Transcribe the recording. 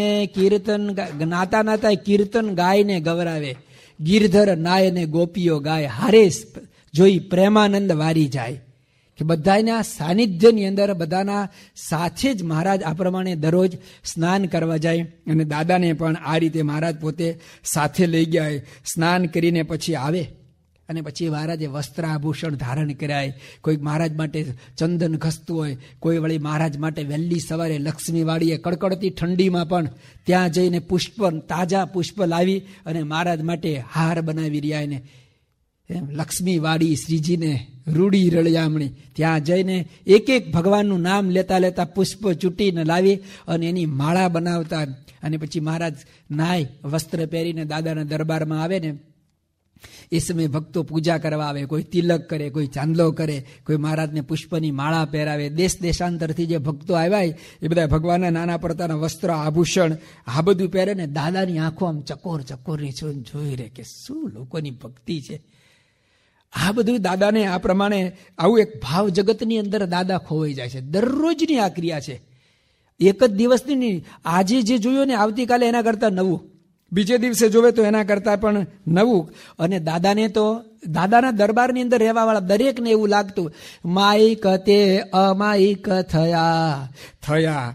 કીર્તન નાતા નાતા કીર્તન ગાય ને ગવરાવે, ગિરધર નાય ને ગોપીઓ ગાય, હારે જોઈ પ્રેમાનંદ વારી જાય. કે બધાના સાનિધ્યની અંદર બધાના સાથે જ મહારાજ આ પ્રમાણે દરરોજ સ્નાન કરવા જાય. અને દાદાને પણ આ રીતે મહારાજ પોતે સાથે લઈ ગયા. સ્નાન કરીને પછી આવે અને પછી મહારાજે વસ્ત્ર આભૂષણ ધારણ કરાય. કોઈ મહારાજ માટે ચંદન ઘસતું હોય, કોઈ વળી મહારાજ માટે વહેલી સવારે લક્ષ્મીવાડીએ કડકડતી ઠંડીમાં પણ ત્યાં જઈને પુષ્પ, તાજા પુષ્પ લાવી અને મહારાજ માટે હાર બનાવી રહ્યા. ને લક્ષ્મીવાડી શ્રીજીને રૂડી રળિયામણી ત્યાં જઈને એક એક ભગવાનનું નામ લેતા લેતા પુષ્પ ચૂંટીને લાવી અને એની માળા બનાવતા. અને પછી મહારાજ નાય વસ્ત્ર પહેરીને દાદાના દરબારમાં આવે ને એ સમયે ભક્તો પૂજા કરવા આવે. કોઈ તિલક કરે, કોઈ ચાંદલો કરે, કોઈ મહારાજને પુષ્પની માળા પહેરાવે. દેશ દેશાંતરથી જે ભક્તો આવ્યા એ બધા ભગવાનના નાના પડતાના વસ્ત્ર આભૂષણ આ બધું પહેરે ને દાદાની આંખો આમ ચકોર ચકોરની જોઈ રહે કે શું લોકોની ભક્તિ છે. આ બધું દાદાને આ પ્રમાણે આવું એક ભાવ જગતની અંદર દાદા ખોવાઈ જાય છે. દરરોજની આ ક્રિયા છે, એક જ દિવસની નહીં. આજે જે જોયું ને આવતીકાલે એના કરતાં નવું, બીજે દિવસે જોવે તો એના કરતાં પણ નવું. અને દાદાને તો દાદાના દરબારની અંદર રહેવા વાળા દરેકને એવું લાગતું માઈક તે અમાઈક થયા થયા